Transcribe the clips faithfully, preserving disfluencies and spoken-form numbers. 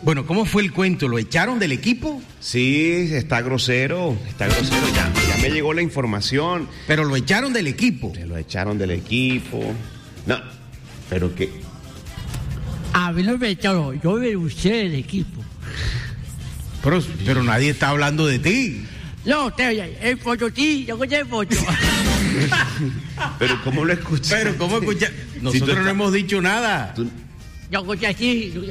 Bueno, ¿cómo fue el cuento? ¿Lo echaron del equipo? Sí, está grosero, está grosero. Ya, ya me llegó la información. Pero lo echaron del equipo. Se lo echaron del equipo. No, pero que... A mí no me echaron, yo me usé del equipo. Pero, pero nadie está hablando de ti. No, usted, el pollo, sí, yo escuché el pollo. Pero ¿cómo lo escuchas? Pero ¿cómo escuchas? Nosotros Si tú no estás- hemos dicho nada. Tú- Yo escuché así, yo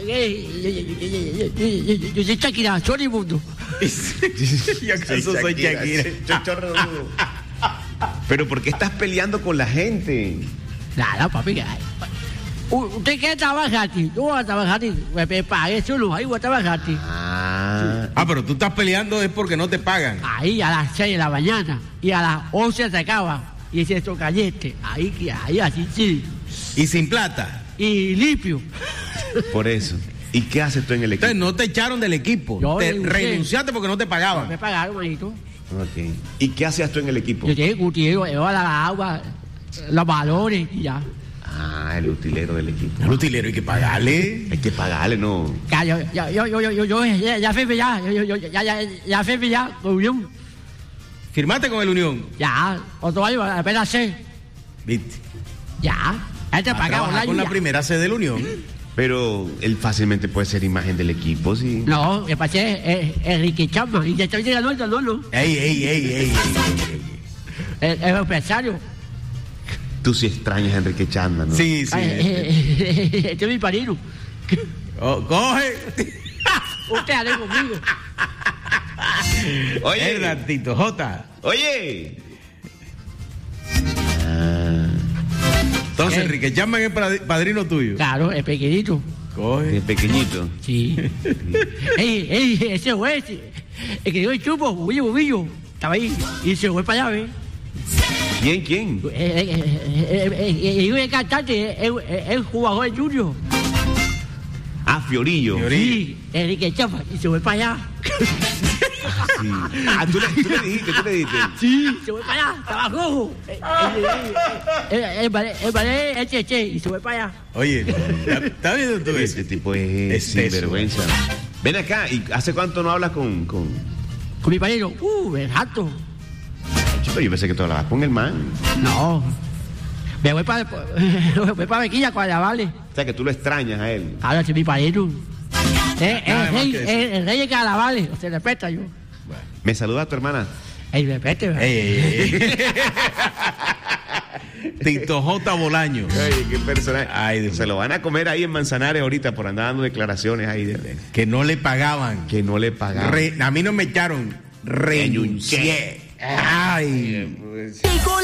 yo soy Shakira, soy el mundo. ¿Y acaso soy Shakira? Chochorro. Pero ¿por qué estás peleando con la gente? Nada, papi, que hay. ¿Usted quiere trabajar aquí? Tú vas a trabajar aquí. Me pagué solo, ahí voy a trabajar aquí. Ah, Ah, pero tú estás peleando es porque no te pagan. Ahí a las seis de la mañana y a las once se acaba. Y ese es callete. Ahí, que ahí, así, sí. Y sin plata. Y limpio. por eso. ¿Y qué haces tú en el equipo? Entonces no te echaron del equipo. Yo te renuncié. renunciaste porque no te pagaban. Me pagaron, manito. Ok. ¿Y qué hacías tú en el equipo? Yo tengo utileros, llevo la agua, los valores y ya. Ah, el utilero del equipo. El utilero hay que pagarle. Hay que pagarle, ¿no? Ya, yo, yo, yo, yo, yo, yo, ya, ya firme ya, yo, yo, yo, ya, ya, ya firme ya, con Unión. ¿Firmaste con el Unión? Ya, otro año, apenas sé. ¿Viste? Ya, él te A pagaba un trabajar año con la ya. primera C de la Unión. Pero él fácilmente puede ser imagen del equipo, sí. No, me pasé eh, Enrique Chamba, y ya está bien, no, no, no. Ey, ey, ey, ey, ey. El, el empresario. Tú sí extrañas a Enrique Chanda, ¿no? Sí, sí. Eh, eh, eh, Este es mi padrino. Oh, coge. Usted hable conmigo. Oye, Verdad, Tito J. oye. Ah, Entonces, Eh. Enrique Chamba es el padrino tuyo. Claro, el pequeñito. qué Coge. pequeñito. Sí. ey, ey, ese güey, el que dio el chupo, bubillo, bubillo. Estaba ahí y se fue para allá, ¿ves? ¿Quién, quién? Eh, eh, eh, eh, eh, eh, el cantante, el, el jugador Junior. Ah, Fiorillo. Fiorillo. Sí, Enrique Chapa, y se fue para allá. Sí. Ah, tú le, tú le dijiste, tú le dijiste. Sí, se fue para allá, estaba rojo. Eh, eh, eh, eh, El ballet, el ballet, el cheche, y se fue para allá. Oye, ¿está viendo tú eso? Este tipo es, Es sinvergüenza. Ven acá, ¿y hace cuánto no hablas con, con... Con mi padrino, uh, el jato. Chico, yo pensé que tú hablabas con el man. No, me voy para, me voy para Bequilla, Guayabale. O sea, que tú lo extrañas a él. Ahora sí, mi padrino. Eh, Nada el, más rey, que decir. el, el rey de Carnavales, se respeta yo. ¿Me saluda a tu hermana? El respete, ¿verdad? Ey, ey, ey. Tito J. Bolaño. Ay, qué personaje. Ay, Dios Se mío. lo van a comer ahí en Manzanares ahorita por andar dando declaraciones ahí de, Que no le pagaban. que no le pagaban. Re- a mí no me echaron. Renuncié. Ay. Pues, Llegó